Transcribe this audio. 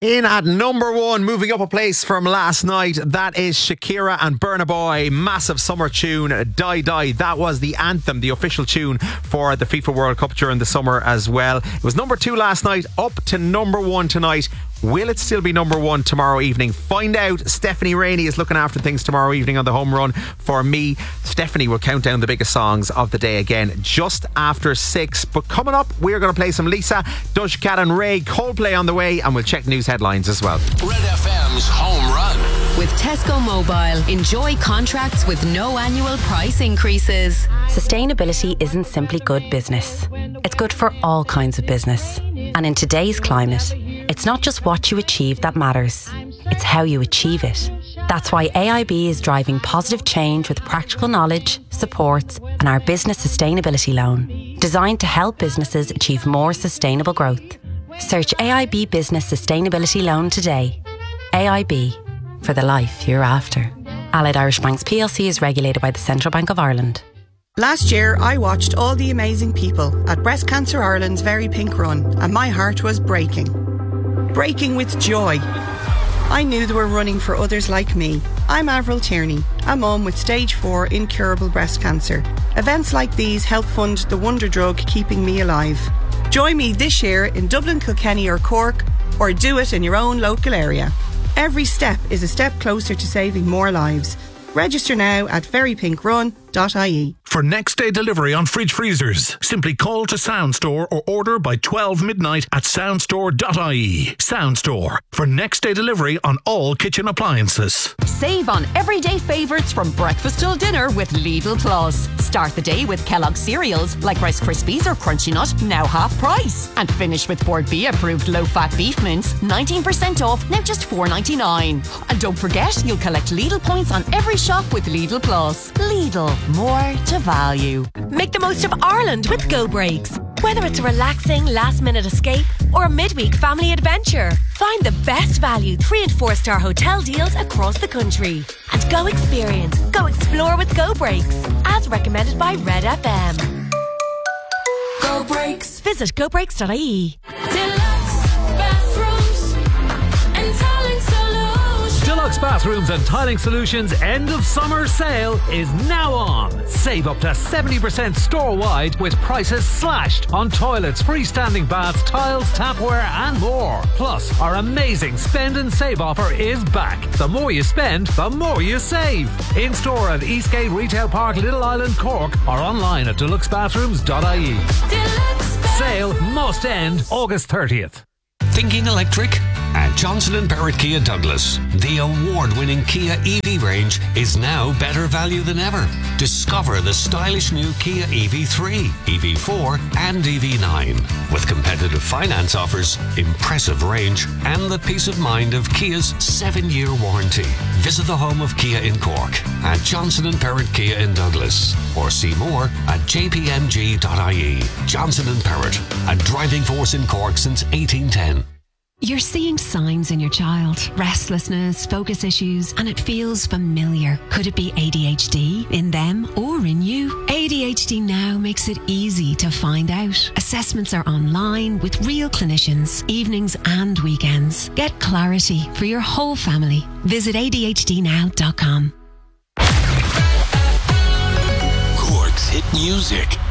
In at number one, moving up a place from last night, that is Shakira and Burna Boy. Massive summer tune, Die Die. That was the anthem, the official tune for the FIFA World Cup during the summer as well. It was number two last night, up to number one tonight. Will it still be number one tomorrow evening? Find out. Stephanie Rainey is looking after things tomorrow evening on the home run for me. Stephanie will count down the biggest songs of the day again just after 6. But coming up, we're going to play some Lisa, Doja Cat and Ray, Coldplay on the way, and we'll check news headlines as well. Red FM's home run. With Tesco Mobile, enjoy contracts with no annual price increases. Sustainability isn't simply good business. It's good for all kinds of business. And in today's climate, it's not just what you achieve that matters. It's how you achieve it. That's why AIB is driving positive change with practical knowledge, supports, and our business sustainability loan, designed to help businesses achieve more sustainable growth. Search AIB Business Sustainability Loan today. AIB, for the life you're after. Allied Irish Banks plc is regulated by the Central Bank of Ireland. Last year, I watched all the amazing people at Breast Cancer Ireland's Very Pink Run, and my heart was breaking. Breaking with joy. I knew they were running for others like me. I'm Avril Tierney, a mum with stage 4 incurable breast cancer. Events like these help fund the wonder drug keeping me alive. Join me this year in Dublin, Kilkenny or Cork, or do it in your own local area. Every step is a step closer to saving more lives. Register now at verypinkrun.ie. For next day delivery on fridge freezers, simply call to Soundstore or order by 12 midnight at soundstore.ie. Soundstore, for next day delivery on all kitchen appliances. Save on everyday favourites from breakfast till dinner with Lidl Plus. Start the day with Kellogg's cereals like Rice Krispies or Crunchy Nut, now half price. And finish with Bord B approved low-fat beef mince, 19% off, now just $4.99. And don't forget, you'll collect Lidl points on every shop with Lidl Plus. Lidl, more to value. Make the most of Ireland with Go Breaks. Whether it's a relaxing last-minute escape or a midweek family adventure, find the best value 3- and 4-star hotel deals across the country. And go experience, go explore with Go Breaks, as recommended by Red FM. Go Breaks. Visit gobreaks.ie. Deluxe Bathrooms and Tiling Solutions end of summer sale is now on. Save up to 70% store-wide with prices slashed on toilets, freestanding baths, tiles, tapware and more. Plus, our amazing spend and save offer is back. The more you spend, the more you save. In store at Eastgate Retail Park, Little Island, Cork, or online at deluxebathrooms.ie. Sale must end August 30th. Thinking electric? At Johnson & Perrott Kia Douglas, the award-winning Kia EV range is now better value than ever. Discover the stylish new Kia EV3, EV4 and EV9 with competitive finance offers, impressive range and the peace of mind of Kia's 7-year warranty. Visit the home of Kia in Cork at Johnson & Perrott Kia in Douglas or see more at jpmg.ie. Johnson & Perrott, a driving force in Cork since 1810. You're seeing signs in your child. Restlessness, focus issues, and it feels familiar. Could it be ADHD in them or in you? ADHD Now makes it easy to find out. Assessments are online with real clinicians, evenings and weekends. Get clarity for your whole family. Visit ADHDnow.com. Cork's hit music.